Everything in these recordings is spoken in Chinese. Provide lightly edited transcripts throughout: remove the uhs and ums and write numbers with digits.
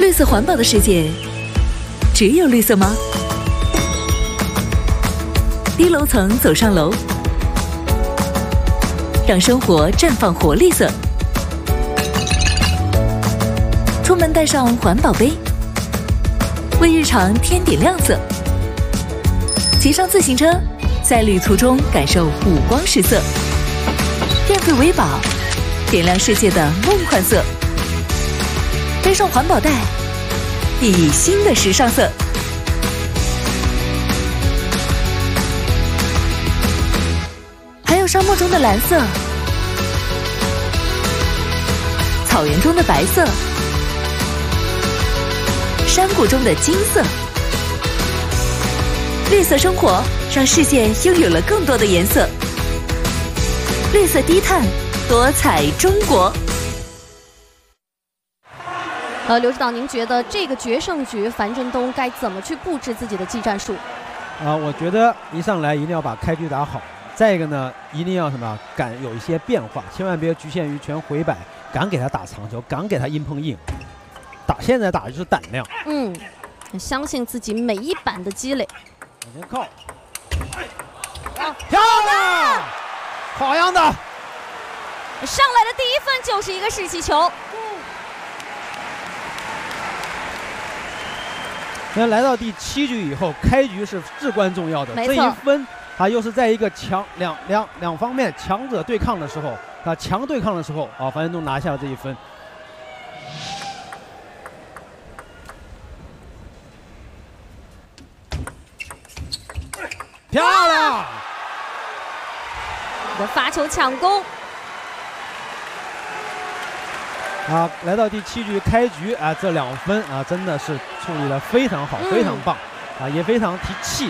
绿色环保的世界，只有绿色吗？低楼层走上楼，让生活绽放活力色。出门带上环保杯，为日常添点亮色。骑上自行车，在旅途中感受五光十色。电费维保，点亮世界的梦幻色。背上环保袋，熠熠新的时尚色。还有沙漠中的蓝色，草原中的白色，山谷中的金色。绿色生活让世界拥有了更多的颜色。绿色低碳，多彩中国。 刘指导，您觉得这个决胜局樊振东该怎么去布置自己的技战术？ 我觉得一上来一定要把开局打好，再一个呢，一定要敢有一些变化，千万别局限于全回摆，敢给他打长球，敢给他硬碰硬。现在打的就是胆量。 相信自己每一板的积累。 往前靠，漂亮，好样的！ 上来的第一分就是一个士气球。 那来到第7局以后，开局是至关重要的。这一分，又是在一个两方面强者对抗的时候，强对抗的时候，樊振东拿下了这一分。漂亮！ 你的发球抢攻。 来到第7局开局这2分真的是处理得非常好，非常棒也非常提气。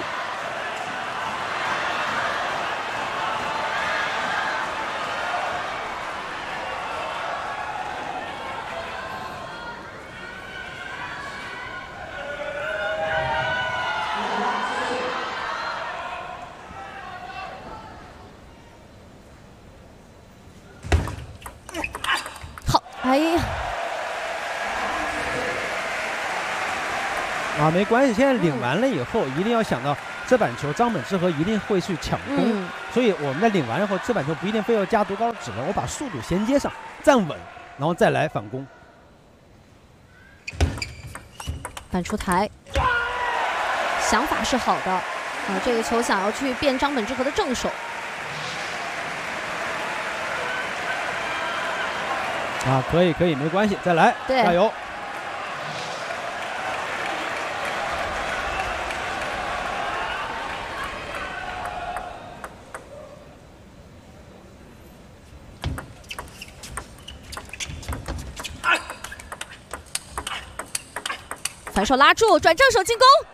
哎呀！ 没关系，现在领完了以后，一定要想到这板球张本智和一定会去抢攻，所以我们在领完以后，这板球不一定非要加多高的指纹，我把速度衔接上，站稳，然后再来反攻。 板出台，想法是好的这个球想要去变张本智和的正手。 可以，没关系，再来，加油！ 反手拉住，转正手进攻。